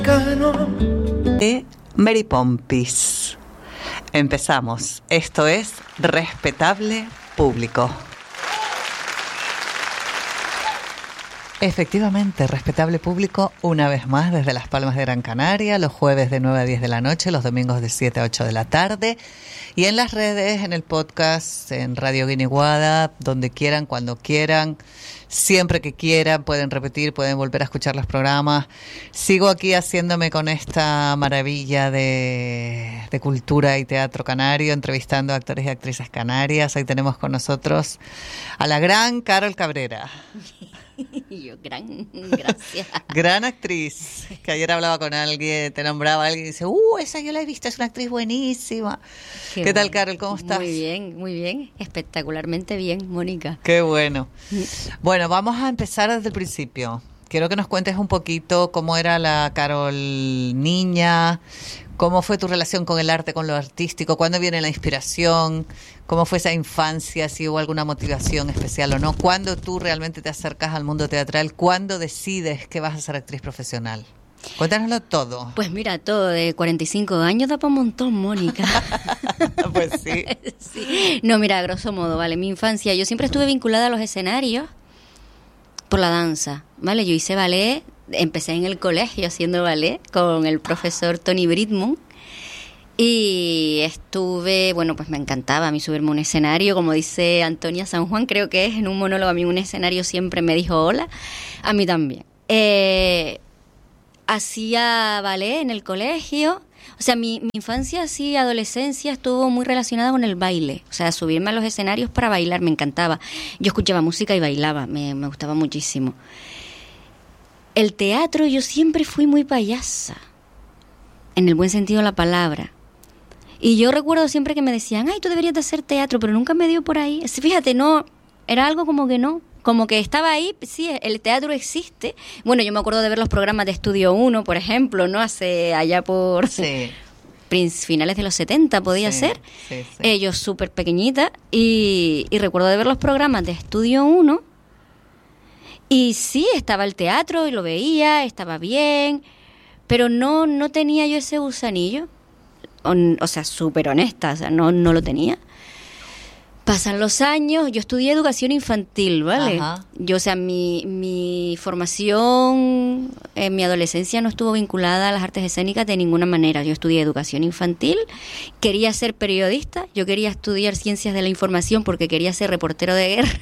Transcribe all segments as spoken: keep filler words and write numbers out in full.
De Mary Pompis. Empezamos. Esto es Respetable Público. Efectivamente, Respetable Público, una vez más desde Las Palmas de Gran Canaria, los jueves de nueve a diez de la noche, los domingos de siete a ocho de la tarde, y en las redes, en el podcast, en Radio Guiniguada, donde quieran, cuando quieran, siempre que quieran, pueden repetir, pueden volver a escuchar los programas. Sigo aquí haciéndome con esta maravilla de, de cultura y teatro canario, entrevistando a actores y actrices canarias. Hoy tenemos con nosotros a la gran Carol Cabrera. Yo, gran, gracias. Gran actriz, que ayer hablaba con alguien, te nombraba alguien y dice, uh, esa yo la he visto, es una actriz buenísima. Qué, ¿Qué tal, bueno. Carol? ¿Cómo estás? Muy bien, muy bien, espectacularmente bien, Mónica. Qué bueno. Bueno, vamos a empezar desde el principio. Quiero que nos cuentes un poquito cómo era la Carol niña, cómo fue tu relación con el arte, con lo artístico, cuándo viene la inspiración, cómo fue esa infancia, si hubo alguna motivación especial o no, cuándo tú realmente te acercas al mundo teatral, cuándo decides que vas a ser actriz profesional. Cuéntanoslo todo. Pues mira, todo de cuarenta y cinco años da para un montón, Mónica. Pues sí. Sí. No, mira, a grosso modo, vale, mi infancia, yo siempre estuve vinculada a los escenarios por la danza, ¿vale? Yo hice ballet, empecé en el colegio haciendo ballet con el profesor Tony Bridmond y estuve, bueno, pues me encantaba a mí subirme a un escenario, como dice Antonia San Juan, creo que es en un monólogo, a mí un escenario siempre me dijo hola, a mí también. Eh, hacía ballet en el colegio, o sea, mi, mi infancia, sí, adolescencia estuvo muy relacionada con el baile, o sea, subirme a los escenarios para bailar, me encantaba. Yo escuchaba música y bailaba, me, me gustaba muchísimo. El teatro, yo siempre fui muy payasa, en el buen sentido de la palabra. Y yo recuerdo siempre que me decían, ay, tú deberías de hacer teatro, pero nunca me dio por ahí. Fíjate, no, era algo como que no, como que estaba ahí, sí, el teatro existe. Bueno, yo me acuerdo de ver los programas de Estudio uno, por ejemplo, ¿no? Hace allá por sí. finales de los setenta, podía sí, ser. Sí, sí. Eh, yo súper pequeñita, y, y recuerdo de ver los programas de Estudio uno. Y sí, estaba el teatro y lo veía, estaba bien, pero no no tenía yo ese gusanillo, o, o sea, súper honesta, o sea, no, no lo tenía. Pasan los años, yo estudié educación infantil, ¿vale? Ajá. Yo, o sea, mi, mi formación en mi adolescencia no estuvo vinculada a las artes escénicas de ninguna manera. Yo estudié educación infantil, quería ser periodista, yo quería estudiar ciencias de la información porque quería ser reportero de guerra.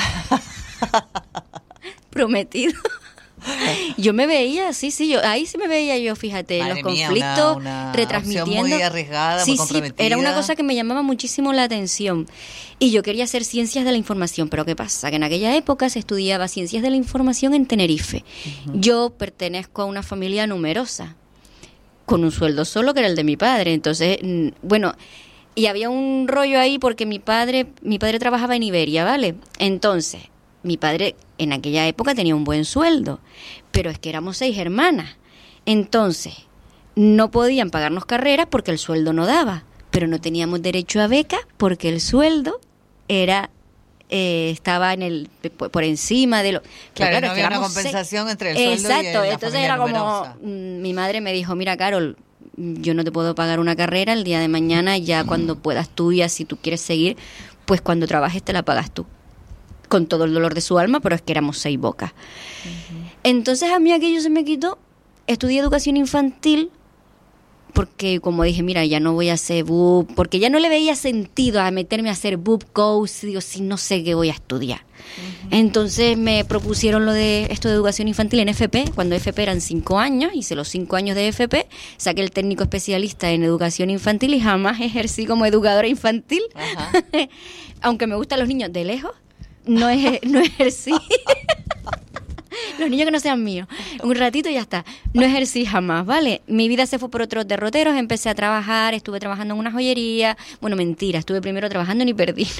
Prometido. Yo me veía, sí, sí, yo ahí sí me veía yo, fíjate, Madre en los mía, conflictos, una, una retransmitiendo. muy arriesgada, sí, muy comprometida. Sí, era una cosa que me llamaba muchísimo la atención. Y yo quería hacer ciencias de la información, pero ¿qué pasa? Que en aquella época se estudiaba ciencias de la información en Tenerife. Uh-huh. Yo pertenezco a una familia numerosa, con un sueldo solo que era el de mi padre. Entonces, bueno, y había un rollo ahí porque mi padre, mi padre trabajaba en Iberia, ¿vale? Entonces, mi padre en aquella época tenía un buen sueldo, pero es que éramos seis hermanas. Entonces, no podían pagarnos carreras porque el sueldo no daba, pero no teníamos derecho a beca porque el sueldo era eh, estaba en el por encima de lo... Claro, claro, no había una compensación seis. Entre el sueldo Exacto, y la entonces era numerosa. Como... Mi madre me dijo, mira, Carol, yo no te puedo pagar una carrera el día de mañana, ya cuando puedas tú, ya si tú quieres seguir, pues cuando trabajes te la pagas tú. Con todo el dolor de su alma, pero es que éramos seis bocas. Uh-huh. Entonces a mí aquello se me quitó. Estudié educación infantil porque, como dije, mira, ya no voy a hacer B U P, porque ya no le veía sentido a meterme a hacer B U P coach, digo, si no sé qué voy a estudiar. Uh-huh. Entonces me propusieron lo de esto de educación infantil en F P, cuando F P eran cinco años, hice los cinco años de F P, saqué el técnico especialista en educación infantil y jamás ejercí como educadora infantil, uh-huh. Aunque me gustan los niños de lejos. No, es, no ejercí. Los niños que no sean míos. Un ratito y ya está. No ejercí jamás, ¿vale? Mi vida se fue por otros derroteros. Empecé a trabajar, estuve trabajando en una joyería. Bueno, mentira, estuve primero trabajando en Hiperdino.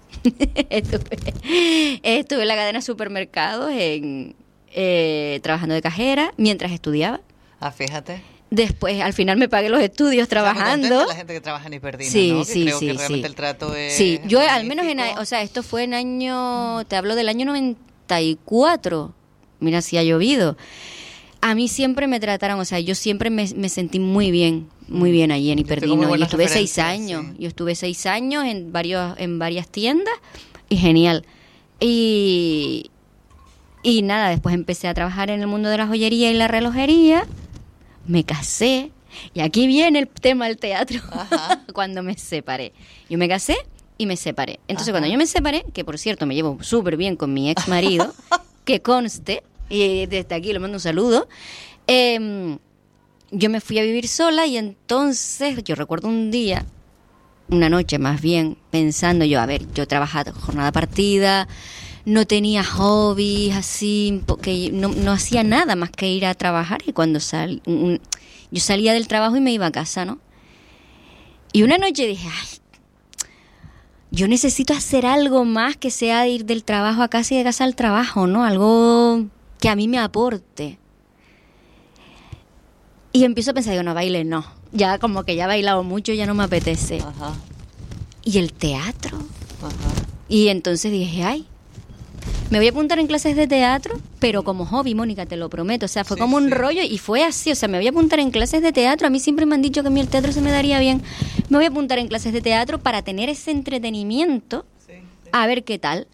estuve, estuve en la cadena de supermercados, en, eh, trabajando de cajera, mientras estudiaba. Ah, fíjate. Después, al final me pagué los estudios trabajando. La gente que trabaja en Hiperdino, sí, ¿no? Que sí, creo sí, que realmente sí. el trato es sí, yo magnífico. Al menos en, o sea, esto fue en año, te hablo del año noventa y cuatro. Mira si ha llovido. A mí siempre me trataron, o sea, yo siempre me, me sentí muy bien, muy bien allí en Hiperdino. Yo estuve seis años, sí. yo estuve seis años en varios, en varias tiendas y genial. Y, y nada, después empecé a trabajar en el mundo de la joyería y la relojería, me casé, y aquí viene el tema del teatro, cuando me separé. Yo me casé y me separé. Entonces, Ajá. cuando yo me separé, que por cierto me llevo súper bien con mi ex marido, que conste, y desde aquí le mando un saludo, eh, yo me fui a vivir sola y entonces yo recuerdo un día, una noche más bien, pensando yo, a ver, yo trabajaba jornada partida, no tenía hobbies así, porque no, no hacía nada más que ir a trabajar y cuando sal, un, yo salía del trabajo y me iba a casa, ¿no? Y una noche dije, ay, yo necesito hacer algo más que sea ir del trabajo a casa y de casa al trabajo, ¿no? Algo que a mí me aporte. Y empiezo a pensar, digo, no, baile no. Ya como que ya he bailado mucho, ya no me apetece. Ajá. Y el teatro. Ajá. Y entonces dije, ay, me voy a apuntar en clases de teatro, pero como hobby, Mónica, te lo prometo. O sea, fue sí, como un sí. rollo y fue así. O sea, me voy a apuntar en clases de teatro. A mí siempre me han dicho que a mí el teatro se me daría bien. Me voy a apuntar en clases de teatro para tener ese entretenimiento. Sí, sí. A ver qué tal.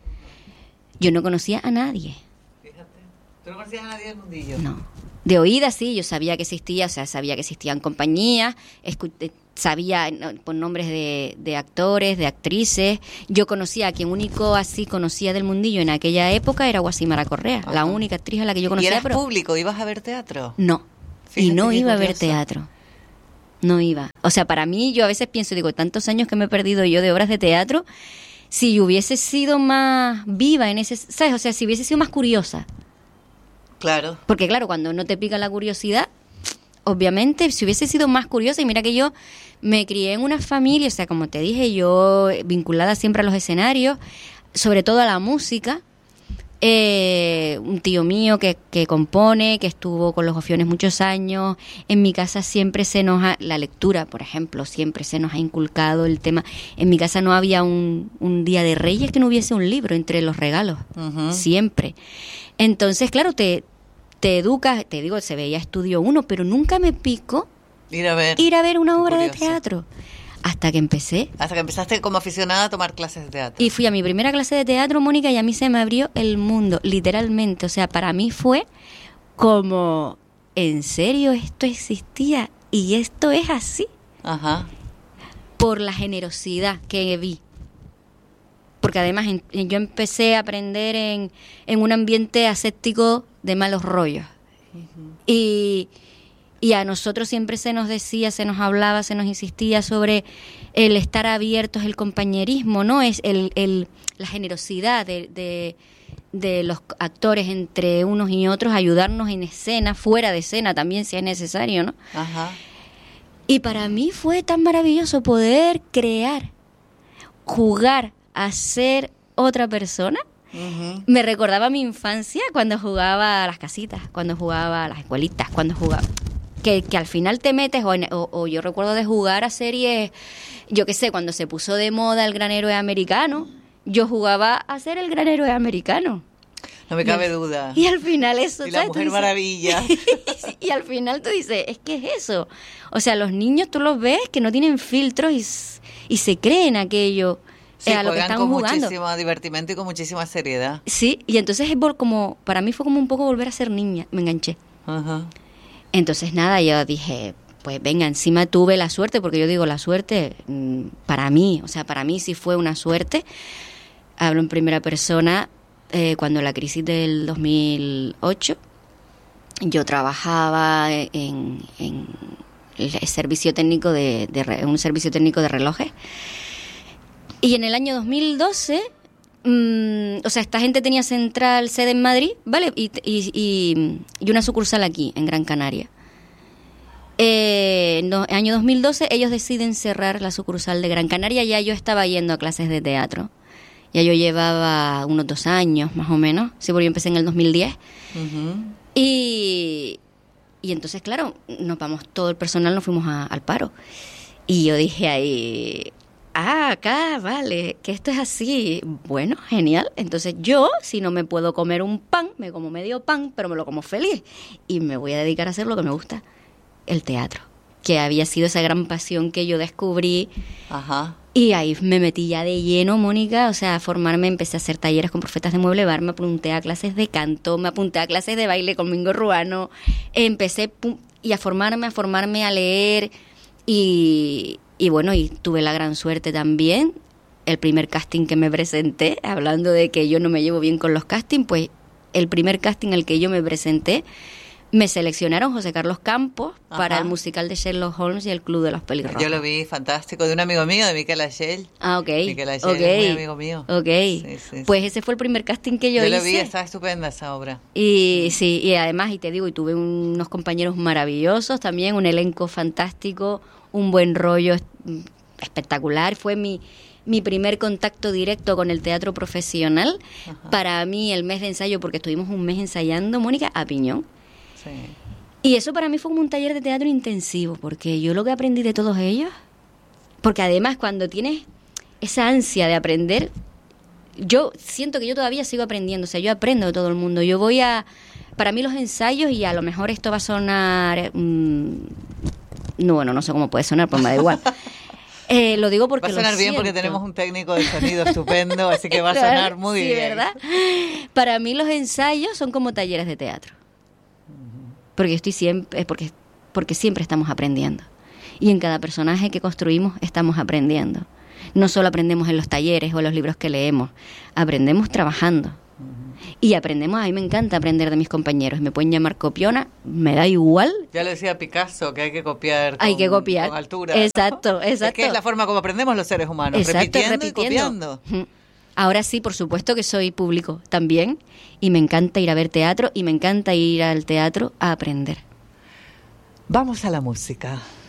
Yo no conocía a nadie. ¿Tú no conocías a nadie del mundillo? No. De oídas sí, yo sabía que existía, o sea, sabía que existían compañías, escu- sabía no, por nombres de, de actores, de actrices. Yo conocía, a quien único así conocía del mundillo en aquella época era Guasimara Correa, Ajá. la única actriz a la que yo conocía. ¿Y eras pero... público? ¿Ibas a ver teatro? No, Fíjate y no iba curioso. a ver teatro. No iba. O sea, para mí, yo a veces pienso, digo, tantos años que me he perdido yo de obras de teatro, si hubiese sido más viva en ese, ¿sabes? O sea, si hubiese sido más curiosa. Claro. Porque claro, cuando no te pica la curiosidad, obviamente, si hubiese sido más curiosa, y mira que yo me crié en una familia, o sea, como te dije, yo vinculada siempre a los escenarios, sobre todo a la música, eh, un tío mío que, que compone, que estuvo con los Gofiones muchos años, en mi casa siempre se nos ha, la lectura, por ejemplo, siempre se nos ha inculcado el tema, en mi casa no había un, un día de Reyes que no hubiese un libro entre los regalos, uh-huh. siempre. Entonces, claro, te... te educas, te digo, se veía Estudio uno, pero nunca me pico ir a ver, ir a ver una obra curioso. de teatro. Hasta que empecé. Hasta que empezaste como aficionada a tomar clases de teatro. Y fui a mi primera clase de teatro, Mónica, y a mí se me abrió el mundo, literalmente. O sea, para mí fue como, ¿en serio esto existía? Y esto es así. Ajá. Por la generosidad que vi. Porque además en, yo empecé a aprender en, en un ambiente aséptico de malos rollos. Uh-huh. Y, y a nosotros siempre se nos decía, se nos hablaba, se nos insistía sobre el estar abiertos, el compañerismo, ¿no? Es el, el, la generosidad de, de, de los actores entre unos y otros, ayudarnos en escena, fuera de escena también si es necesario, ¿no? Ajá. Y para mí fue tan maravilloso poder crear, jugar, a ser otra persona. Uh-huh. Me recordaba mi infancia cuando jugaba a las casitas, cuando jugaba a las escuelitas, cuando jugaba que, que al final te metes o, o, o yo recuerdo de jugar a series, yo qué sé, cuando se puso de moda el Gran Héroe Americano, yo jugaba a ser el Gran Héroe Americano. No me cabe y, duda. Y al final eso... Y la Mujer dices, Maravilla. Y al final tú dices, es que es eso. O sea, los niños tú los ves que no tienen filtros y, y se creen aquello. Sí, a lo que están con jugando. Muchísimo divertimento y con muchísima seriedad. Sí, y entonces es como, para mí fue como un poco volver a ser niña, me enganché. Ajá. Entonces nada, yo dije, pues venga, encima tuve la suerte, porque yo digo la suerte, para mí, o sea, para mí sí fue una suerte. Hablo en primera persona, eh, cuando la crisis del dos mil ocho, yo trabajaba en, en el servicio técnico de, de un servicio técnico de relojes. Y en el año dos mil doce, mmm, o sea, esta gente tenía central, sede en Madrid, ¿vale? Y, y, y, y una sucursal aquí, en Gran Canaria. Eh, en el año dos mil doce, ellos deciden cerrar la sucursal de Gran Canaria. Ya yo estaba yendo a clases de teatro. Ya yo llevaba unos dos años, más o menos. Sí, porque yo empecé en el dos mil diez. Uh-huh. Y, y entonces, claro, nos vamos, todo el personal nos fuimos a, al paro. Y yo dije ahí... Ah, Ah, acá, vale, que esto es así. Bueno, genial. Entonces yo, si no me puedo comer un pan, me como medio pan, pero me lo como feliz. Y me voy a dedicar a hacer lo que me gusta, el teatro. Que había sido esa gran pasión que yo descubrí. Ajá. Y ahí me metí ya de lleno, Mónica, o sea, a formarme, empecé a hacer talleres con profetas de mueble bar, me apunté a clases de canto, me apunté a clases de baile con Mingo Ruano, empecé pum, y a formarme, a formarme, a leer y, y bueno, y tuve la gran suerte también, el primer casting que me presenté, hablando de que yo no me llevo bien con los castings, pues el primer casting al que yo me presenté, me seleccionaron José Carlos Campos. Ajá. Para el musical de Sherlock Holmes y el Club de los Pelirrojos. Yo lo vi, fantástico, de un amigo mío, de Miquel Agell. Ah, ok. Miquel Agell okay. es muy amigo mío. Ok. Sí, sí, pues sí. ese fue el primer casting que yo, yo hice. Yo lo vi, estaba estupenda esa obra. Y sí, y además, y te digo, y tuve unos compañeros maravillosos también, un elenco fantástico, un buen rollo espectacular. Fue mi... mi primer contacto directo con el teatro profesional. Ajá. Para mí el mes de ensayo, porque estuvimos un mes ensayando, Mónica, a piñón. Sí. Y eso para mí fue como un taller de teatro intensivo, porque yo lo que aprendí de todos ellos, porque además cuando tienes esa ansia de aprender, yo siento que yo todavía sigo aprendiendo, o sea, yo aprendo de todo el mundo. Yo voy a, para mí los ensayos, y a lo mejor esto va a sonar, mmm, no, bueno, no sé cómo puede sonar, pues me da igual. Eh, lo digo porque va a sonar lo bien siento. Porque tenemos un técnico de sonido estupendo, así que va a sonar muy sí, bien. ¿verdad? Para mí los ensayos son como talleres de teatro. Porque estoy siempre, porque, porque siempre estamos aprendiendo. Y en cada personaje que construimos estamos aprendiendo. No solo aprendemos en los talleres o en los libros que leemos, aprendemos trabajando. Uh-huh. Y aprendemos, a mí me encanta aprender de mis compañeros. Me pueden llamar copiona, me da igual. Ya lo decía Picasso, que hay que copiar con, hay que copiar. con altura. Exacto, ¿no? exacto. Es que es la forma como aprendemos los seres humanos, exacto, repitiendo, repitiendo y copiando. Ahora sí, por supuesto que soy público también, y me encanta ir a ver teatro, y me encanta ir al teatro a aprender. Vamos a la música.